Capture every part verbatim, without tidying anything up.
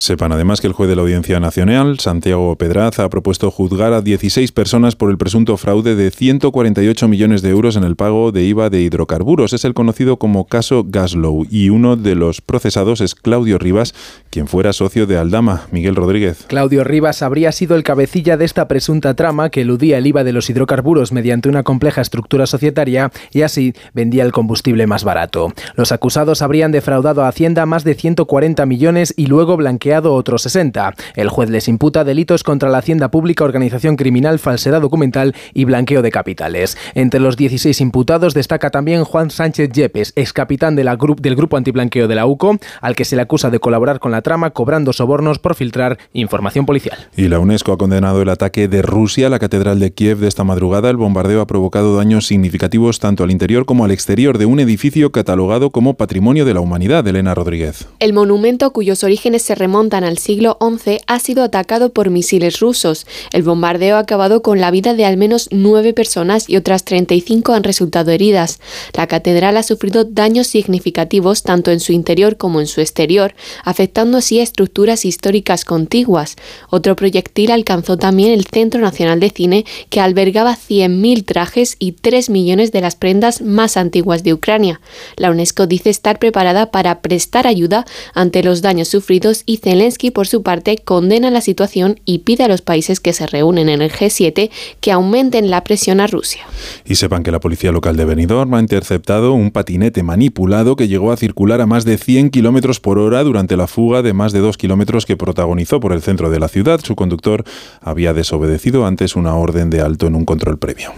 Sepan además que el juez de la Audiencia Nacional, Santiago Pedraz, ha propuesto juzgar a dieciséis personas por el presunto fraude de ciento cuarenta y ocho millones de euros en el pago de I V A de hidrocarburos. Es el conocido como caso Gaslow y uno de los procesados es Claudio Rivas, quien fuera socio de Aldama. Miguel Rodríguez. Claudio Rivas habría sido el cabecilla de esta presunta trama que eludía el I V A de los hidrocarburos mediante una compleja estructura societaria y así vendía el combustible más barato. Los acusados habrían defraudado a Hacienda más de ciento cuarenta millones y luego blanqueado otros sesenta. El juez les imputa delitos contra la hacienda pública, organización criminal, falsedad documental y blanqueo de capitales. Entre los dieciséis imputados destaca también Juan Sánchez Yepes, ex capitán de la gru- del grupo antiblanqueo de la U C O, al que se le acusa de colaborar con la trama cobrando sobornos por filtrar información policial. Y la UNESCO ha condenado el ataque de Rusia a la catedral de Kiev de esta madrugada. El bombardeo ha provocado daños significativos tanto al interior como al exterior de un edificio catalogado como Patrimonio de la Humanidad. Elena Rodríguez. El monumento, cuyos orígenes se remontan al siglo once, ha sido atacado por misiles rusos. El bombardeo ha acabado con la vida de al menos nueve personas y otras treinta y cinco han resultado heridas. La catedral ha sufrido daños significativos tanto en su interior como en su exterior, afectando así a estructuras históricas contiguas. Otro proyectil alcanzó también el Centro Nacional de Cine, que albergaba cien mil trajes y tres millones de las prendas más antiguas de Ucrania. La UNESCO dice estar preparada para prestar ayuda ante los daños sufridos y Zelensky, por su parte, condena la situación y pide a los países que se reúnen en el G siete que aumenten la presión a Rusia. Y sepan que la policía local de Benidorm ha interceptado un patinete manipulado que llegó a circular a más de cien kilómetros por hora durante la fuga de más de dos kilómetros que protagonizó por el centro de la ciudad. Su conductor había desobedecido antes una orden de alto en un control previo.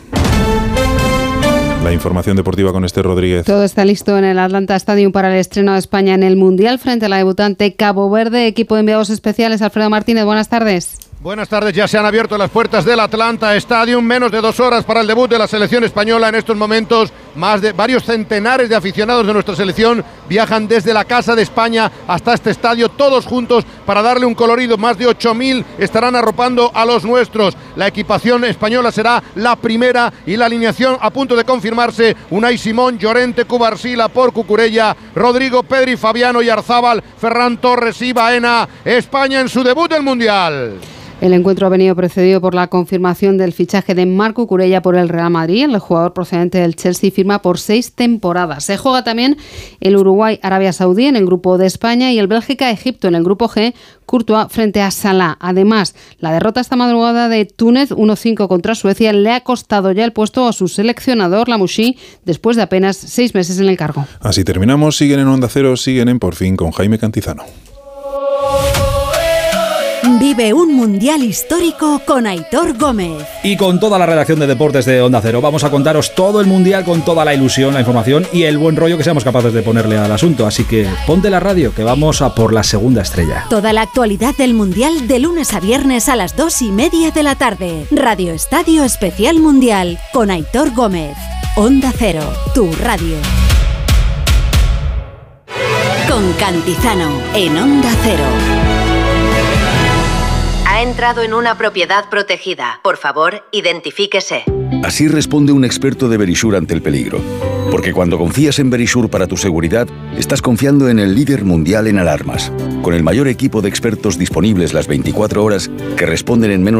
La información deportiva con Esther Rodríguez. Todo está listo en el Atlanta Stadium para el estreno de España en el Mundial frente a la debutante Cabo Verde. Equipo de enviados especiales, Alfredo Martínez, buenas tardes. Buenas tardes, ya se han abierto las puertas del Atlanta Stadium, menos de dos horas para el debut de la selección española. En estos momentos, más de varios centenares de aficionados de nuestra selección viajan desde la Casa de España hasta este estadio, todos juntos para darle un colorido. Más de ocho mil estarán arropando a los nuestros. La equipación española será la primera y la alineación a punto de confirmarse: Unai Simón, Llorente, Cubarsí, por Cucurella, Rodrigo, Pedri, Fabiano y Arzábal, Ferran Torres y Baena. España en su debut del Mundial. El encuentro ha venido precedido por la confirmación del fichaje de Marc Cucurella por el Real Madrid. El jugador procedente del Chelsea firma por seis temporadas. Se juega también el Uruguay-Arabia Saudí en el grupo de España y el Bélgica-Egipto en el grupo G, Courtois frente a Salah. Además, la derrota esta madrugada de Túnez uno cinco contra Suecia le ha costado ya el puesto a su seleccionador, Lamouchi, después de apenas seis meses en el cargo. Así terminamos. Siguen en Onda Cero, siguen en Por Fin con Jaime Cantizano. Vive un mundial histórico con Aitor Gómez. Y con toda la redacción de deportes de Onda Cero vamos a contaros todo el mundial con toda la ilusión, la información y el buen rollo que seamos capaces de ponerle al asunto. Así que ponte la radio, que vamos a por la segunda estrella. Toda la actualidad del mundial de lunes a viernes a las dos y media de la tarde. Radio Estadio Especial Mundial con Aitor Gómez. Onda Cero, tu radio. Con Cantizano en Onda Cero. Ha entrado en una propiedad protegida. Por favor, identifíquese. Así responde un experto de Verisure ante el peligro. Porque cuando confías en Verisure para tu seguridad, estás confiando en el líder mundial en alarmas. Con el mayor equipo de expertos disponibles las veinticuatro horas, que responden en menos